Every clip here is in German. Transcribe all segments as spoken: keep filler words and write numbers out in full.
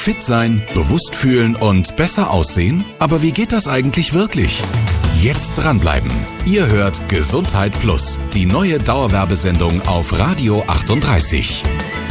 Fit sein, bewusst fühlen und besser aussehen? Aber wie geht das eigentlich wirklich? Jetzt dranbleiben. Ihr hört Gesundheit Plus, die neue Dauerwerbesendung auf Radio achtunddreißig.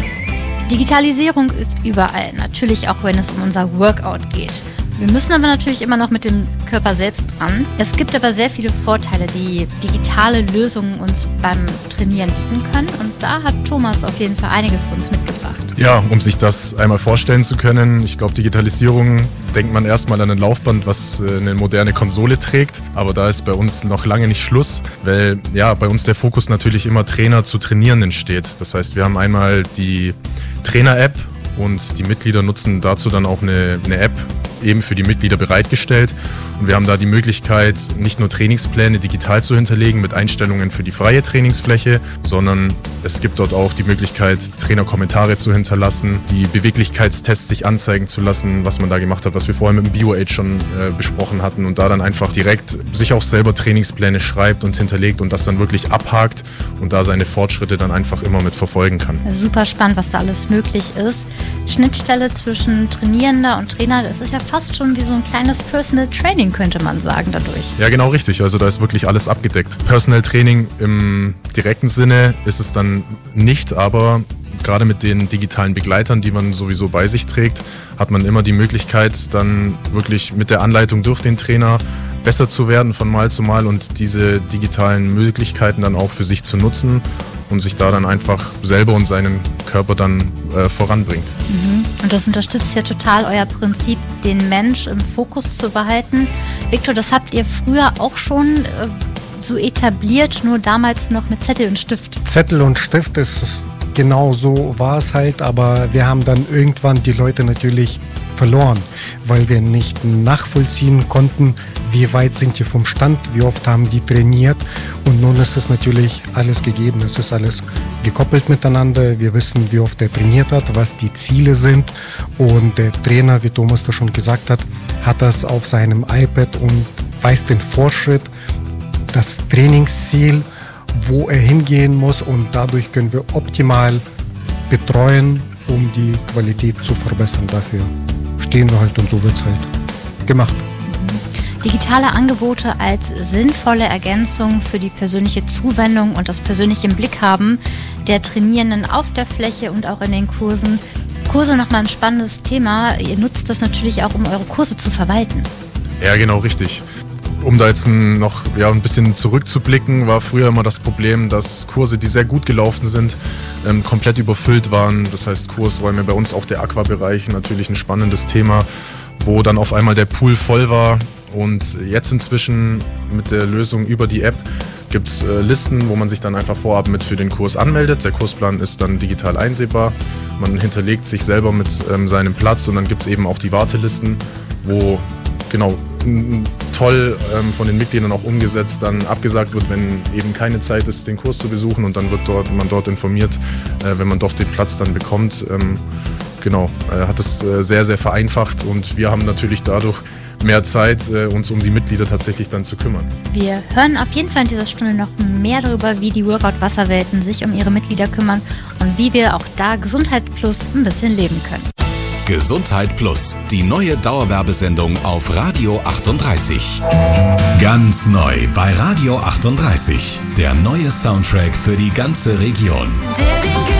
Digitalisierung ist überall, natürlich auch wenn es um unser Workout geht. Wir müssen aber natürlich immer noch mit dem Körper selbst dran. Es gibt aber sehr viele Vorteile, die digitale Lösungen uns beim Trainieren bieten können. Und da hat Thomas auf jeden Fall einiges für uns mitgebracht. Ja, um sich das einmal vorstellen zu können, ich glaube, Digitalisierung, denkt man erstmal an ein Laufband, was eine moderne Konsole trägt. Aber da ist bei uns noch lange nicht Schluss, weil ja bei uns der Fokus natürlich immer Trainer zu Trainierenden steht. Das heißt, wir haben einmal die Trainer-App und die Mitglieder nutzen dazu dann auch eine, eine App, eben für die Mitglieder bereitgestellt. Und wir haben da die Möglichkeit, nicht nur Trainingspläne digital zu hinterlegen mit Einstellungen für die freie Trainingsfläche, sondern es gibt dort auch die Möglichkeit, Trainerkommentare zu hinterlassen, die Beweglichkeitstests sich anzeigen zu lassen, was man da gemacht hat, was wir vorher mit dem BioAge schon äh, besprochen hatten, und da dann einfach direkt sich auch selber Trainingspläne schreibt und hinterlegt und das dann wirklich abhakt und da seine Fortschritte dann einfach immer mit verfolgen kann. Super spannend, was da alles möglich ist. Schnittstelle zwischen Trainierender und Trainer, das ist ja fast schon wie so ein kleines Personal Training, könnte man sagen, dadurch. Ja, genau richtig. Also da ist wirklich alles abgedeckt. Personal Training im direkten Sinne ist es dann nicht, aber gerade mit den digitalen Begleitern, die man sowieso bei sich trägt, hat man immer die Möglichkeit, dann wirklich mit der Anleitung durch den Trainer besser zu werden von Mal zu Mal und diese digitalen Möglichkeiten dann auch für sich zu nutzen und sich da dann einfach selber und seinen Körper dann äh, voranbringt. Mhm. Und das unterstützt ja total euer Prinzip, den Mensch im Fokus zu behalten. Viktor, das habt ihr früher auch schon äh, so etabliert, nur damals noch mit Zettel und Stift. Zettel und Stift, ist genau so war es halt, aber wir haben dann irgendwann die Leute natürlich verloren, weil wir nicht nachvollziehen konnten, wie weit sind die vom Stand, wie oft haben die trainiert, und nun ist es natürlich alles gegeben, es ist alles gekoppelt miteinander, wir wissen, wie oft er trainiert hat, was die Ziele sind, und der Trainer, wie Thomas das schon gesagt hat, hat das auf seinem iPad und weiß den Fortschritt, das Trainingsziel, wo er hingehen muss, und dadurch können wir optimal betreuen, um die Qualität zu verbessern. Dafür stehen wir halt und so wird es halt gemacht. Digitale Angebote als sinnvolle Ergänzung für die persönliche Zuwendung und das persönliche im Blick haben der Trainierenden auf der Fläche und auch in den Kursen. Kurse, nochmal ein spannendes Thema. Ihr nutzt das natürlich auch, um eure Kurse zu verwalten. Ja, genau, richtig. Um da jetzt noch ja, ein bisschen zurückzublicken, war früher immer das Problem, dass Kurse, die sehr gut gelaufen sind, ähm, komplett überfüllt waren. Das heißt, Kursräume, bei uns auch der Aquabereich, natürlich ein spannendes Thema, wo dann auf einmal der Pool voll war. Und jetzt inzwischen mit der Lösung über die App gibt es äh, Listen, wo man sich dann einfach vorab mit für den Kurs anmeldet. Der Kursplan ist dann digital einsehbar. Man hinterlegt sich selber mit ähm, seinem Platz, und dann gibt es eben auch die Wartelisten, wo genau toll ähm, von den Mitgliedern auch umgesetzt dann abgesagt wird, wenn eben keine Zeit ist, den Kurs zu besuchen, und dann wird dort, man dort informiert, äh, wenn man doch den Platz dann bekommt. Ähm, genau, äh, hat es äh, sehr, sehr vereinfacht, und wir haben natürlich dadurch mehr Zeit, äh, uns um die Mitglieder tatsächlich dann zu kümmern. Wir hören auf jeden Fall in dieser Stunde noch mehr darüber, wie die Workout-Wasserwelten sich um ihre Mitglieder kümmern und wie wir auch da Gesundheit Plus ein bisschen leben können. Gesundheit Plus, die neue Dauerwerbesendung auf Radio achtunddreißig. Ganz neu bei Radio achtunddreißig, der neue Soundtrack für die ganze Region.